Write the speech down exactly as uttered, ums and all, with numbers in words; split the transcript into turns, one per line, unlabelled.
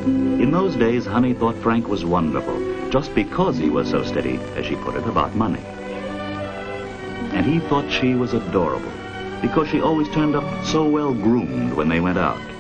In those days, Honey thought Frank was wonderful, just because he was so steady, as she put it, about money. And he thought she was adorable, because she always turned up so well groomed when they went out.